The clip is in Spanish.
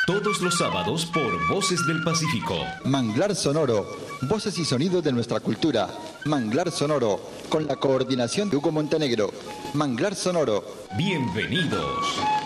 Todos los sábados por Voces del Pacífico. Manglar Sonoro, voces y sonidos de nuestra cultura. Manglar Sonoro, con la coordinación de Hugo Montenegro. Manglar Sonoro. Bienvenidos.